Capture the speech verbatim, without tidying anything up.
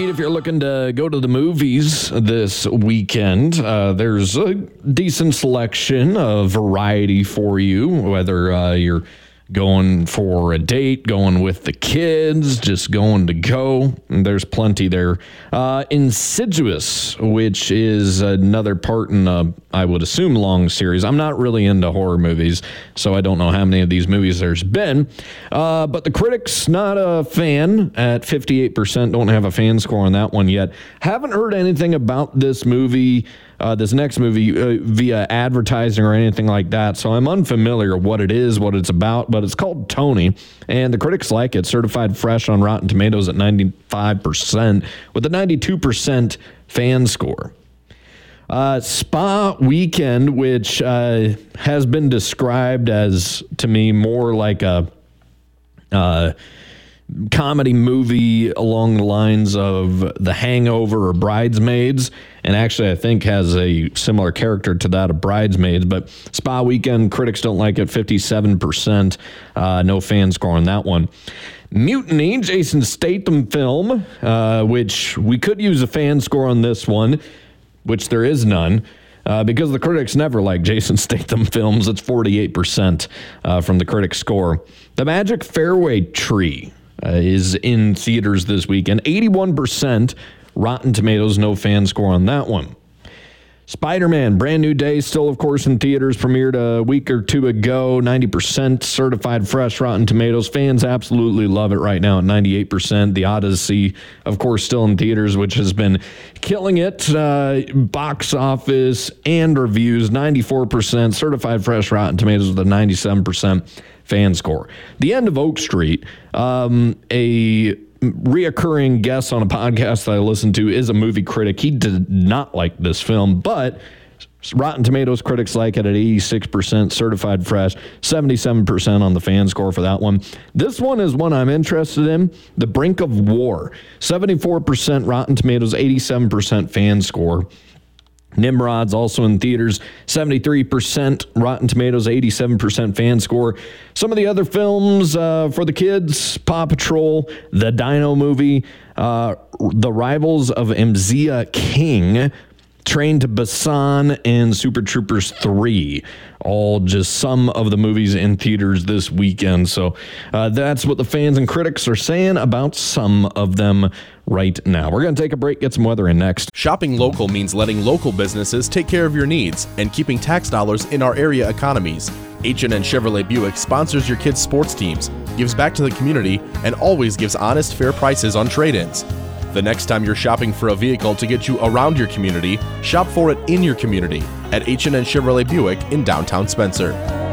Indeed, if you're looking to go to the movies this weekend, uh, there's a decent selection of variety for you, whether uh, you're going for a date, going with the kids, just going to go. There's plenty there. Uh, Insidious, which is another part in a, I would assume, long series. I'm not really into horror movies, so I don't know how many of these movies there's been. Uh, but the critics, not a fan at fifty-eight percent. Don't have a fan score on that one yet. Haven't heard anything about this movie, uh, this next movie, uh, via advertising or anything like that. So I'm unfamiliar what it is, what it's about, but it's called Tony, and the critics like it. Certified fresh on Rotten Tomatoes at ninety-five percent with a ninety-two percent fan score. Uh, Spa Weekend, which uh, has been described as, to me, more like a uh, comedy movie along the lines of The Hangover or Bridesmaids, and actually I think has a similar character to that of Bridesmaids. But Spa Weekend, critics don't like it, fifty-seven percent. Uh, no fan score on that one. Mutiny, Jason Statham film, uh, which we could use a fan score on this one, which there is none, uh, because the critics never like Jason Statham films. It's forty-eight percent uh, from the critic score. The Magic Fairway Tree uh, is in theaters this weekend. eighty-one percent Rotten Tomatoes, no fan score on that one. Spider-Man, Brand New Day, still, of course, in theaters, premiered a week or two ago, ninety percent certified fresh Rotten Tomatoes. Fans absolutely love it right now at ninety-eight percent. The Odyssey, of course, still in theaters, which has been killing it. Uh, box office and reviews, ninety-four percent certified fresh Rotten Tomatoes with a ninety-seven percent fan score. The End of Oak Street, um, a reoccurring guest on a podcast that I listen to, is a movie critic. He did not like this film, but Rotten Tomatoes critics like it at eighty-six percent certified fresh, seventy-seven percent on the fan score for that one. This one is one I'm interested in. The Brink of War, seventy-four percent Rotten Tomatoes, eighty-seven percent fan score. Nimrod's also in theaters, seventy-three percent Rotten Tomatoes, eighty-seven percent fan score. Some of the other films uh, for the kids: Paw Patrol, The Dino Movie, uh, The Rivals of Mzia King, Train to Busan, and Super Troopers three. All just some of the movies in theaters this weekend. So uh, that's what the fans and critics are saying about some of them right now. We're going to take a break, get some weather in next. Shopping local means letting local businesses take care of your needs and keeping tax dollars in our area economies. H and N Chevrolet Buick sponsors your kids' sports teams, gives back to the community, and always gives honest, fair prices on trade-ins. The next time you're shopping for a vehicle to get you around your community, shop for it in your community at H and N Chevrolet Buick in downtown Spencer.